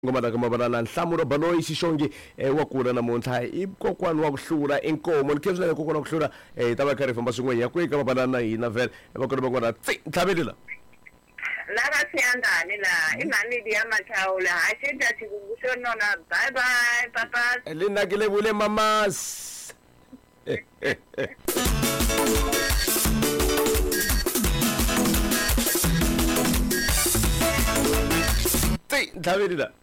ngoma la kamabalana Nhlamulo Baloyi Sishongi wakula namuntlha I kokwani wa kuhlula inkomo nikhensela kokwani wa kuhlula tava khari famba swin'we ya kwe kamabalana hina vele va kona van'wana tlhavelela lava siyandani la imani ya mathawula hashida thikukusho nona bye bye papa linakile bule mamas tlhavelela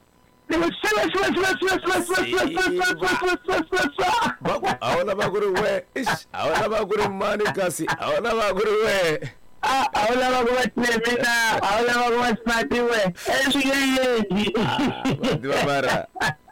ahona va ku ri we ahona va ku ri mani kasi ahona va ku ri we ahona va ku va tlemina ahona va ku va smart we eswikeyeji diva mara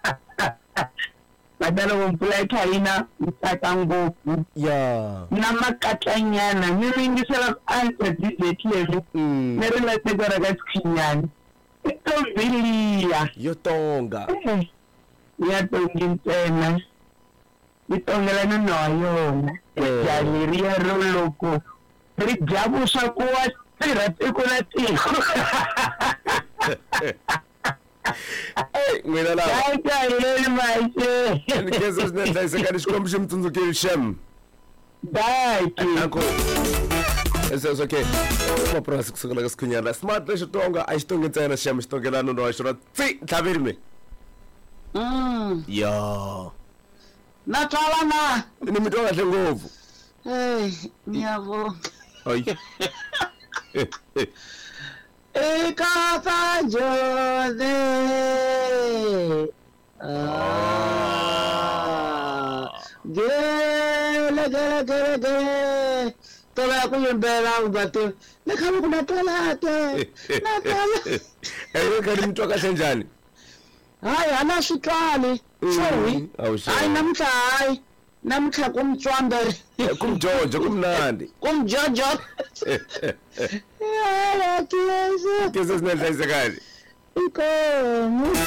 badala mpfula yi khayina tsaka ngopfu ya na makatlanyana ni ringisela answer directly ni ri la teka ra ka tsinyani Itombiliya yotonga yatongi ntsena itongelana na yona jaleriya ro loko ri jabusa ku wa tirha tiko na tiko n'wina lava ayikayeli maxe ni khensa swinene hlayisekani xikwembu xi mi tsundzukeli shem daki It's okay. Mapurasi kusukela ka Sikhunyana. Smart lexi tonga a xi tongi ntsena xema xi tongelana no xona tlhaveri me. Ya. Na twala na. Ni mi twa kahle ngopfu. Ngiyabonga. Hayi. Eka Jose. Gele. Tola kuyimbela ubate. Lekhaba kuna tolate. Natala. Kani mtwa kahle njani? Hayi ana switwali. Sorry. Hayi namhla hayi. Namhla kumtswambere. Kumjojo kumnandi. Kumjojo. Ya, Kese sinenhlayisekani. Ikomo.